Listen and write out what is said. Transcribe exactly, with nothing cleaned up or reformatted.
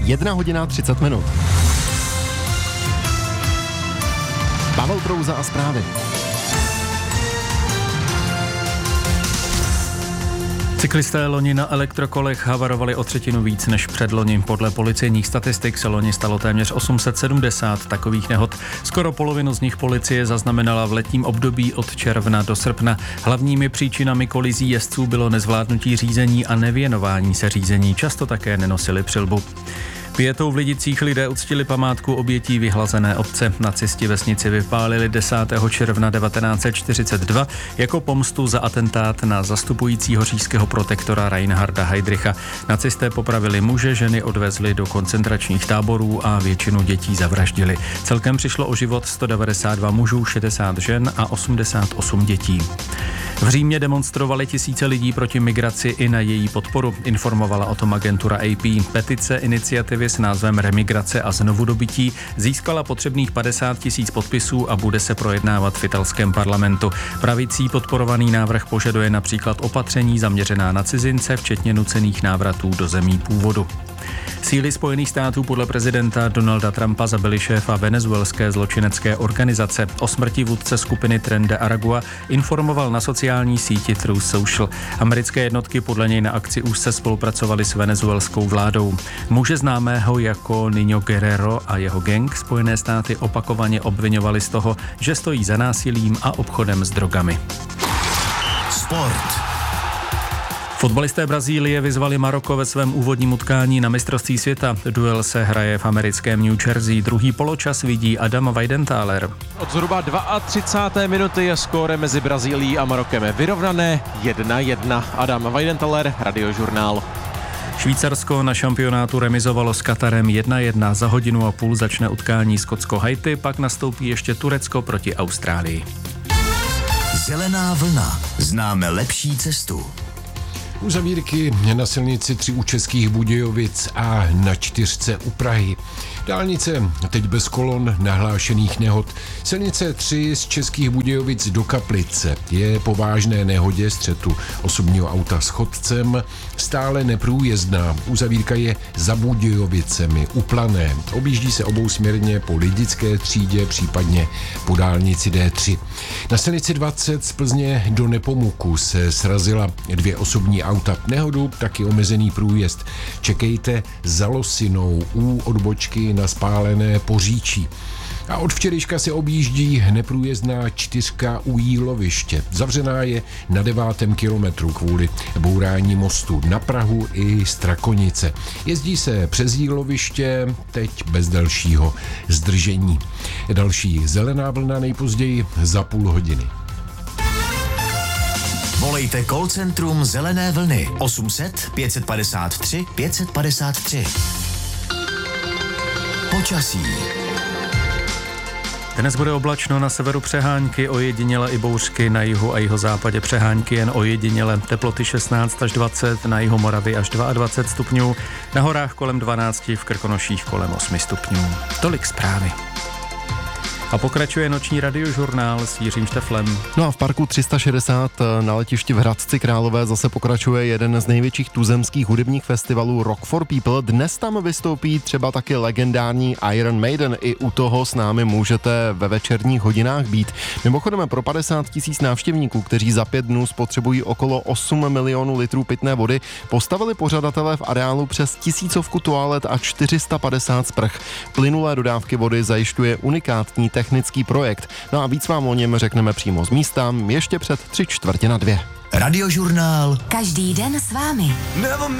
jedna hodina třicet minut. Pavel Prouza a zprávy. Cyklisté loni na elektrokolech havarovali o třetinu víc než předloni. Podle policejních statistik se loni stalo téměř osm set sedmdesát takových nehod. Skoro polovinu z nich policie zaznamenala v letním období od června do srpna. Hlavními příčinami kolizí jezdců bylo nezvládnutí řízení a nevěnování se řízení. Často také nenosili přilbu. Pětou v Lidicích lidé uctili památku obětí vyhlazené obce. Nacisti vesnici vypálili desátého června devatenáct set čtyřicet dva jako pomstu za atentát na zastupujícího říšského protektora Reinharda Heydricha. Nacisté popravili muže, ženy odvezli do koncentračních táborů a většinu dětí zavraždili. Celkem přišlo o život sto devadesát dva mužů, šedesát žen a osmdesát osm dětí. V Římě demonstrovali tisíce lidí proti migraci i na její podporu, informovala o tom agentura A P. Petice iniciativy s názvem Remigrace a znovudobytí získala potřebných padesát tisíc podpisů a bude se projednávat v italském parlamentu. Pravicí podporovaný návrh požaduje například opatření zaměřená na cizince, včetně nucených návratů do zemí původu. Síly Spojených států podle prezidenta Donalda Trumpa zabili šéfa venezuelské zločinecké organizace. O smrti vůdce skupiny Tren de Aragua informoval na sociální síti Truth Social. Americké jednotky podle něj na akci úzce spolupracovaly s venezuelskou vládou. Muže známého jako Niño Guerrero a jeho gang Spojené státy opakovaně obviňovali z toho, že stojí za násilím a obchodem s drogami. Sport. Fotbalisté Brazílie vyzvali Maroko ve svém úvodním utkání na mistrovství světa. Duel se hraje v americkém New Jersey. Druhý poločas vidí Adam Weidenthaler. Od zhruba třicáté druhé minuty je skóre mezi Brazílií a Marokem vyrovnané jedna jedna. Adam Weidenthaler, Radiožurnál. Švýcarsko na šampionátu remizovalo s Katarem jedna jedna. Za hodinu a půl začne utkání Skotsko-Haiti, pak nastoupí ještě Turecko proti Austrálii. Zelená vlna. Známe lepší cestu. Uzavírky na silnici tři u Českých Budějovic a na čtyřce u Prahy. Dálnice teď bez kolon nahlášených nehod. Silnice tři z Českých Budějovic do Kaplice je po vážné nehodě střetu osobního auta s chodcem stále neprůjezdná. Uzavírka je za Budějovicemi u Plané. Objíždí se obousměrně po Lidické třídě, případně po dálnici D tři. Na silnici dvacet z Plzně do Nepomuku se srazila dvě osobní auta. Nehodu taky omezený průjezd. Čekejte za Losinou u odbočky na spálené Poříčí. A od včerejška se objíždí neprůjezdná čtyřka u Jíloviště. Zavřená je na devátém kilometru kvůli bourání mostu na Prahu i Strakonice. Jezdí se přes Jíloviště, teď bez dalšího zdržení. Další zelená vlna nejpozději za půl hodiny. Volejte call centrum Zelené vlny osm set pět padesát tři pět padesát tři. Počasí. Dnes bude oblačno, na severu přehánky, ojediněle i bouřky, na jihu a jihozápadě přehánky jen ojediněle. Teploty šestnáct až dvacet, na jihu Moravy až dvacet dva stupňů, na horách kolem dvanáct, v Krkonoších kolem osm stupňů. Tolik zprávy. A pokračuje noční radiožurnál s Jiřím Šteflem. No a v parku tři sta šedesát na letišti v Hradci Králové zase pokračuje jeden z největších tuzemských hudebních festivalů Rock for People. Dnes tam vystoupí třeba taky legendární Iron Maiden. I u toho s námi můžete ve večerních hodinách být. Mimochodem pro padesát tisíc návštěvníků, kteří za pět dnů spotřebují okolo osm milionů litrů pitné vody, postavili pořadatelé v areálu přes tisícovku toalet a čtyři sta padesát sprch. Plynulé dodávky vody zajišťuje unikátní technický projekt. No a víc vám o něm řekneme přímo z místa, ještě před tři čtvrtě na dvě. Radiožurnál. Každý den s vámi. Never